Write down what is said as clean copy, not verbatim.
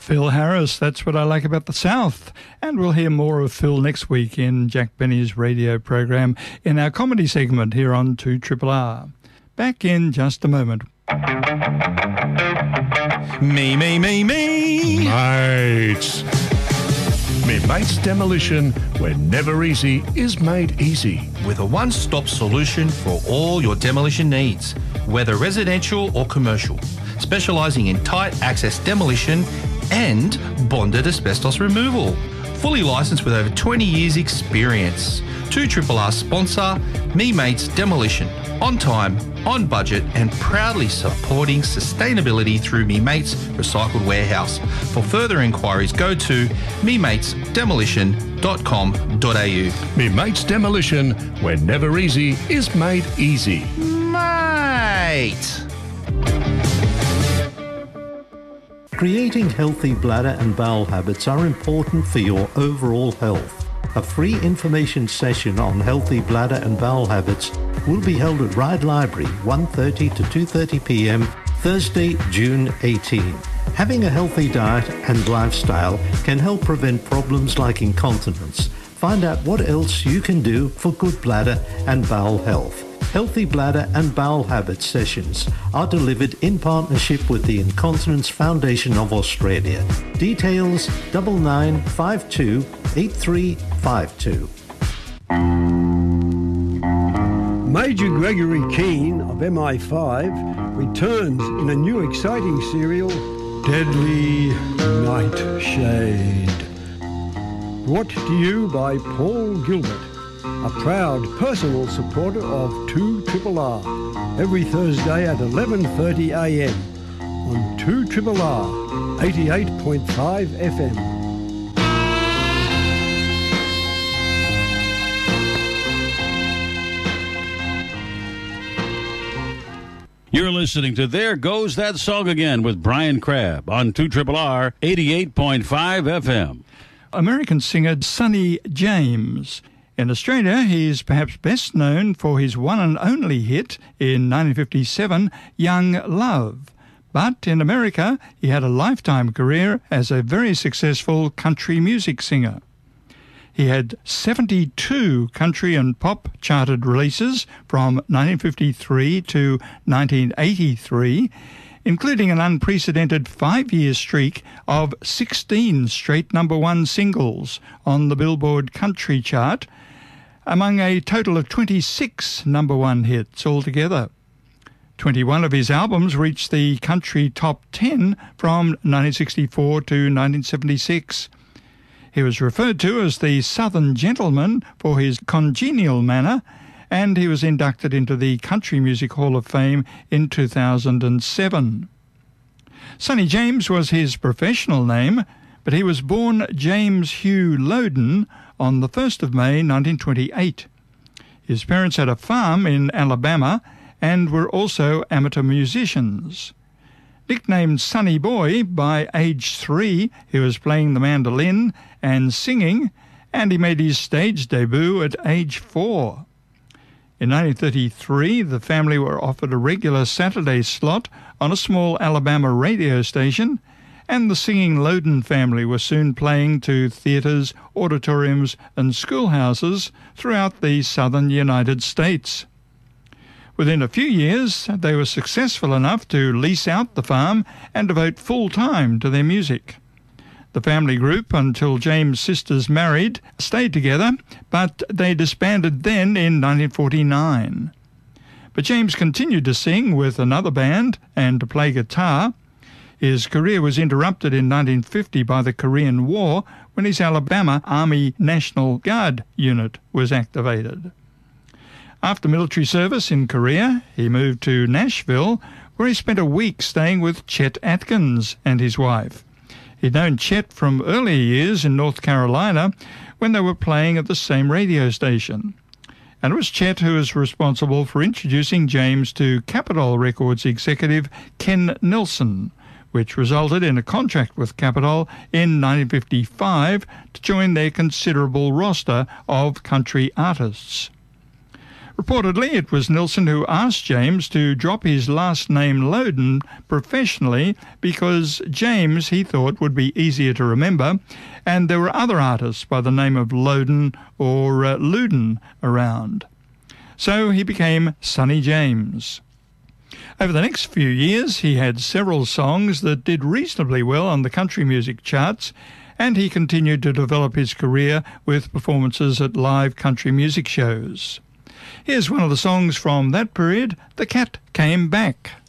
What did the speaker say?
Phil Harris, that's what I like about the South. And we'll hear more of Phil next week in Jack Benny's radio program in our comedy segment here on 2RRR. Back in just a moment. Me. Mates. Me Mates Demolition, where never easy is made easy. With a one-stop solution for all your demolition needs, whether residential or commercial. Specialising in tight access demolition and bonded asbestos removal. Fully licensed with over 20 years experience. 2RRR sponsor, Me Mates Demolition. On time, on budget and proudly supporting sustainability through Me Mates Recycled Warehouse. For further inquiries, go to mematesdemolition.com.au. Me Mates Demolition, where never easy is made easy. Mate! Creating healthy bladder and bowel habits are important for your overall health. A free information session on healthy bladder and bowel habits will be held at Ryde Library, 1:30 to 2:30 p.m, Thursday, June 18. Having a healthy diet and lifestyle can help prevent problems like incontinence. Find out what else you can do for good bladder and bowel health. Healthy bladder and bowel habit sessions are delivered in partnership with the Incontinence Foundation of Australia. Details 9952 8352. Major Gregory Keane of MI5 returns in a new exciting serial, Deadly Nightshade. Brought to you by Paul Gilbert, a proud personal supporter of 2RRR, every Thursday at 11:30 a.m. on 2RRR 88.5 FM. You're listening to There Goes That Song Again with Brian Crabb on 2RRR 88.5 FM. American singer Sonny James. In Australia, he is perhaps best known for his one and only hit in 1957, Young Love. But in America, he had a lifetime career as a very successful country music singer. He had 72 country and pop charted releases from 1953 to 1983, including an unprecedented 5-year streak of 16 straight number one singles on the Billboard Country chart, among a total of 26 number one hits altogether. 21 of his albums reached the country top 10 from 1964 to 1976. He was referred to as the Southern Gentleman for his congenial manner, and he was inducted into the Country Music Hall of Fame in 2007. Sonny James was his professional name, but he was born James Hugh Loden on the 1st of May 1928. His parents had a farm in Alabama and were also amateur musicians. Nicknamed Sonny Boy, by age 3 he was playing the mandolin and singing, and he made his stage debut at age 4. In 1933, the family were offered a regular Saturday slot on a small Alabama radio station, and the singing Loden family were soon playing to theatres, auditoriums and schoolhouses throughout the southern United States. Within a few years, they were successful enough to lease out the farm and devote full time to their music. The family group, until James' sisters married, stayed together, but they disbanded then in 1949. But James continued to sing with another band and to play guitar. His career was interrupted in 1950 by the Korean War, when his Alabama Army National Guard unit was activated. After military service in Korea, he moved to Nashville, where he spent a week staying with Chet Atkins and his wife. He'd known Chet from earlier years in North Carolina when they were playing at the same radio station. And it was Chet who was responsible for introducing James to Capitol Records executive Ken Nelson, which resulted in a contract with Capitol in 1955 to join their considerable roster of country artists. Reportedly, it was Nilsson who asked James to drop his last name Loden professionally because James, he thought, would be easier to remember, and there were other artists by the name of Loden or Luden around. So he became Sonny James. Over the next few years, he had several songs that did reasonably well on the country music charts, and he continued to develop his career with performances at live country music shows. Here's one of the songs from that period, The Cat Came Back.